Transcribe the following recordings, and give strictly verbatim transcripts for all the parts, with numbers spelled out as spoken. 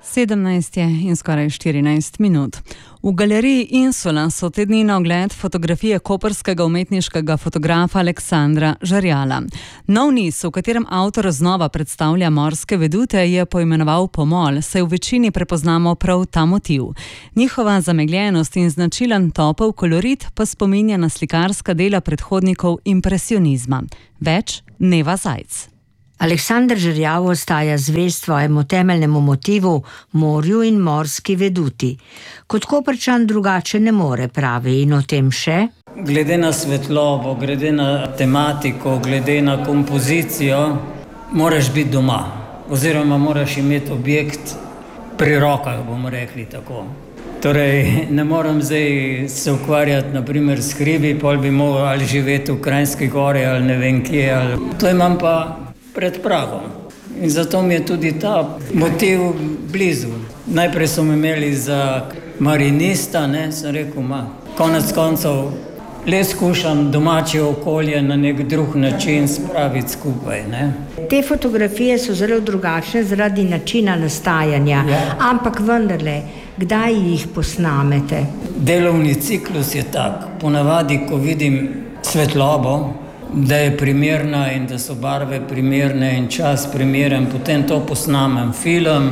sedemnajst je in skoraj štirinajst minut. V galeriji Insula so te dni na ogled fotografije koprskega umetniškega fotografa Aleksandra Žerjala. Nov niz, v katerem avtor znova predstavlja morske vedute, je poimenoval Pomol, saj v večini prepoznamo prav ta motiv. Njihova zamegljenost in značilen topel kolorit pa spominja na slikarska dela predhodnikov impresionizma. Več Neva Zajc. Aleksander Žerjal ostaja zvest svojemu temeljnemu motivu, morju in morski veduti. Kot Koprčan drugače ne more, pravi, in o tem še. Glede na svetlobo, glede na tematiko, glede na kompozicijo, moraš biti doma. Oziroma moraš imeti objekt pri rokah, bomo rekli tako. Torej, ne moram zdaj se ukvarjati naprimer s hribi, pol bi mogel ali živeti v Kranjski Gori ali ne vem kje. Ali... To imam pa pred pragom. In zato mi je tudi ta motiv blizu. Najprej so me imeli za marinista, ne, sem rekel, ma, konec koncev, le skušam domače okolje na nek drug način spraviti skupaj, ne. Te fotografije so zelo drugačne zaradi načina nastajanja, ja. Ampak vendarle, kdaj jih posnamete? Delovni ciklus je tak. Ponavadi, ko vidim svetlobo, da je primerna in da so barve primerne in čas primeren, potem to posnamem film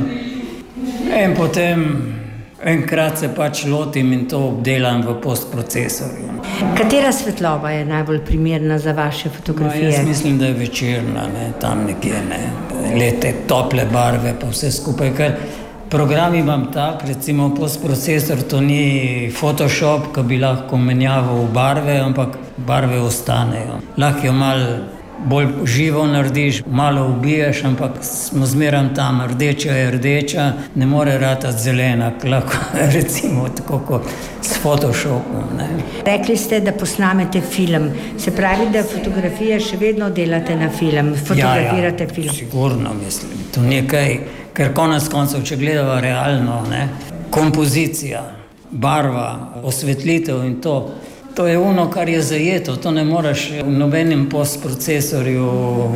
in potem enkrat se pač lotim in to obdelam v postprocesorju. Katera svetloba je najbolj primerna za vaše fotografije? No, jaz mislim, da je večerna, ne, tam nekje, ne, lete tople barve pa vse skupaj, ker program imam tak, recimo postprocesor, to ni Photoshop, ki bi lahko menjaval barve, ampak barve ostanejo. Lahko jo malo bolj živo narediš, malo ubiješ, ampak smo zmeram tam, rdeča je rdeča, ne more ratati zelena, lahko recimo tako kot s Photoshopom. Ne. Rekli ste, da posnamete film, se pravi, da fotografije še vedno delate na film, fotografirate ja, ja, film. Sigurno mislim, to nekaj, ker konec koncev, če gledava realno, ne, kompozicija, barva, osvetlitev in to, to je ono, kar je zajeto, to ne moreš v nobenem postprocesorju,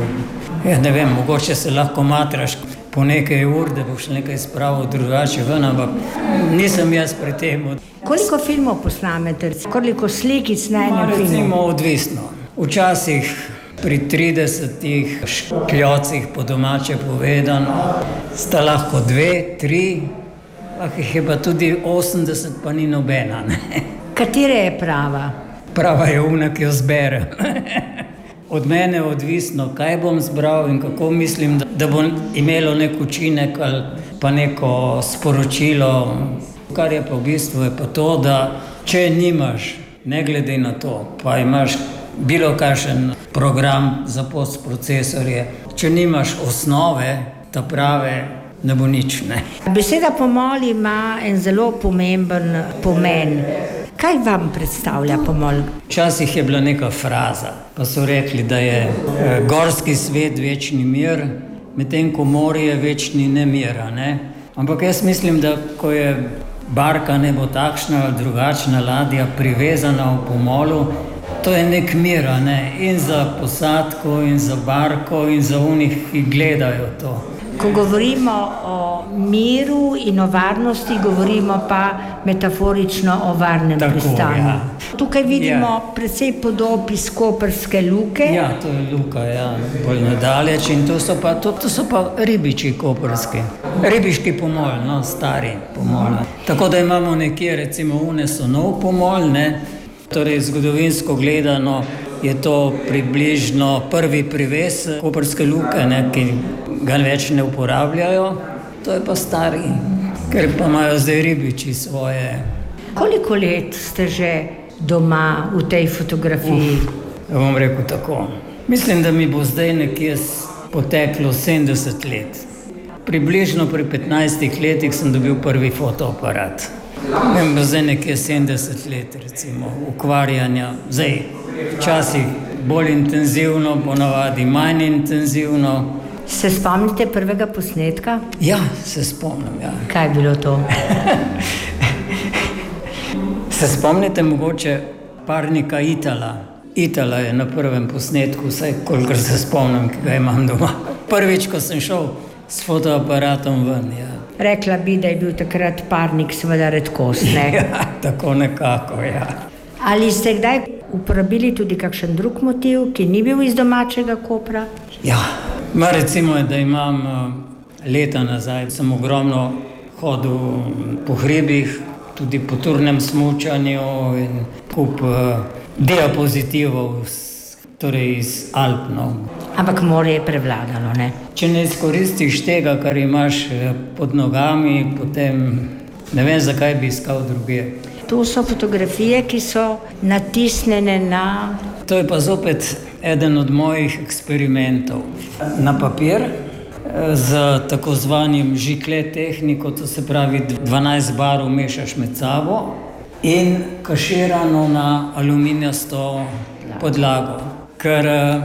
ja ne vem, mogoče se lahko matraš po nekaj ur, da boš nekaj spravil drugače ven, ampak nisem jaz pri tem. Koliko filmov posnamete, koliko slikic na enem filmu? Recimo odvisno. Včasih pri tridesetih škljocih po domače povedano sta lahko dve, tri, lahko jih je pa tudi osemdeset, pa ni nobena, ne. Katera je prava? Prava je una, ki jo zberem. Od mene je odvisno, kaj bom zbral in kako mislim, da, da bo imelo nek učinek ali pa neko sporočilo. Kar je pa v bistvu je pa to, da če nimaš, ne glede na to, pa imaš bilo kakšen program za postprocesorje, če nimaš osnove, ta prave, ne bo nič, ne. Beseda pomol ima en zelo pomemben pomen. Kaj vam predstavlja pomol? Včasih je bila neka fraza, pa so rekli, da je e, gorski svet večni mir, medtem ko morje je večni nemir, ne. Ampak jaz mislim, da ko je barka nebo takšna ali drugačna ladja privezana v pomolu, to je nek mir, ne, in za posadko, in za barko, in za unih, ki gledajo to. Ko govorimo o miru in o varnosti, govorimo pa metaforično o varnem Tako, pristanju. Ja. Tukaj vidimo ja. precej podob iz Koprske luke. Ja, to je luka, ja, bolj nadaleč in to so pa, to, to so pa ribiči koprski. Ribiški pomol, no, stari pomol. Tako da imamo nekje, recimo, une so nov pomol, ne. Torej, zgodovinsko gledano je to približno prvi privez Koprske luke, ne, ki ga več ne uporabljajo. To je pa stari, ker pa imajo zdaj ribiči svoje. Koliko let ste že doma v tej fotografiji? Uf, bom rekel tako. Mislim, da mi bo zdaj nekje poteklo sedemdeset let. Približno pri petnajstih letih sem dobil prvi fotoaparat. Vem, bo zdaj nekje sedemdeset let, recimo, ukvarjanja. Zdaj, včasih bolj intenzivno, ponavadi manj intenzivno. Se spomnite prvega posnetka? Ja, se spomnim, ja. Kaj je bilo to? Se spomnite mogoče parnika Itala? Itala je na prvem posnetku, vsaj kolikor se spomnim, ki ga imam doma. Prvič, ko sem šel S fotoaparatom ven, ja. Rekla bi, da je bil takrat parnik seveda redkost, ne? Ja, tako nekako, ja. Ali ste kdaj uporabili tudi kakšen drug motiv, ki ni bil iz domačega Kopra? Ja, ma recimo, da imam leta nazaj, sem ogromno hodil po hribih, tudi po turnem smučanju in kup uh, diapozitivov, torej iz Alp, no. Ampak more je prevladalo, ne? Če ne izkoristiš tega, kar imaš pod nogami, potem ne vem, zakaj bi iskal druge. To so fotografije, ki so natisnjene na... To je pa zopet eden od mojih eksperimentov. Na papir z tako zvanim žikle tehniko, to se pravi dvanajst barv mešaš med sabo in kaširano na aluminijasto podlago. Ker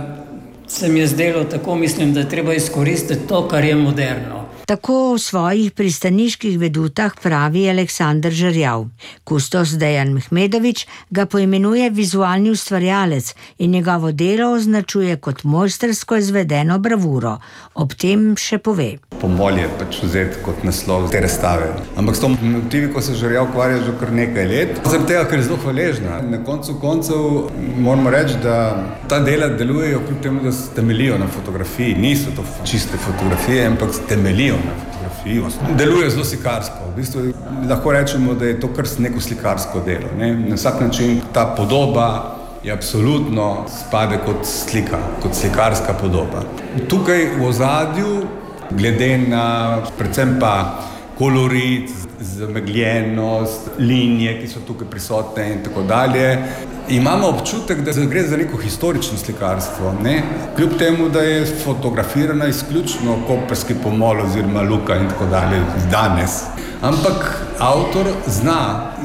se mi je zdelo tako, mislim, da je treba izkoristiti to, kar je moderno. Tako v svojih pristaniških vedutah pravi Aleksander Žerjav. Kustos Dejan Mehmedovič ga poimenuje vizualni ustvarjalec in njegovo delo označuje kot mojstrsko izvedeno bravuro. Ob tem še pove. Pomol je pač vzeti kot naslov te razstave. Ampak s to motivi, ko se Žerjav ukvarja že kar nekaj let, zaradi tega, ker je zelo hvaležna. Na koncu koncev moramo reči, da ta dela delujejo kljub temu, da se temeljijo na fotografiji. Niso to čiste fotografije, ampak temeljijo na fotografijo. Deluje zelo slikarsko. V bistvu lahko rečemo, da je to kar neko slikarsko delo. Ne? Na vsak način ta podoba je absolutno spade kot slika, kot slikarska podoba. Tukaj v ozadju, glede na predvsem pa kolorit, zamegljenost, linije, ki so tukaj prisotne in tako dalje, imamo občutek, da gre za neko historično slikarstvo, ne? Kljub temu, da je fotografirana izključno koprski pomol oziroma luka in tako dalje danes. Ampak avtor zna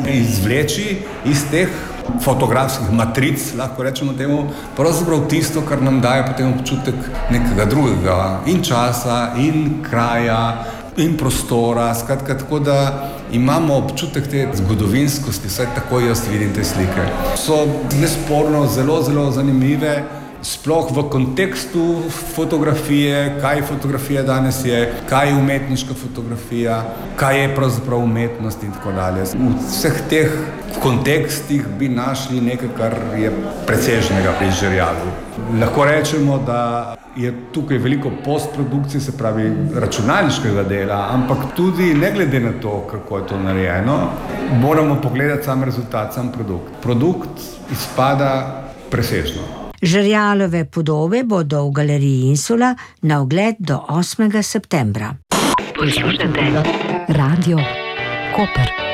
izvleči iz teh fotografskih matric, lahko rečemo temu, pravzaprav tisto, kar nam daje potem občutek nekega drugega in časa, in kraja, in prostora, skratka, tako da imamo občutek te zgodovinskosti, vsaj tako jaz vidim te slike. So nesporno zelo, zelo zanimive, sploh v kontekstu fotografije, kaj fotografija danes je, kaj je umetniška fotografija, kaj je pravzaprav umetnost in tako dalje. V vseh teh kontekstih bi našli nekaj, kar je presežnega pri Žerjavu. Lahko rečemo, da je tukaj veliko postprodukcije, se pravi računalniškega dela, ampak tudi ne glede na to, kako je to narejeno, moramo pogledati sam rezultat, sam produkt. Produkt izpada presežno. Žerjalove podobe bodo v galeriji Insula na ogled do osmega septembra. Poslušajte Radio Koper.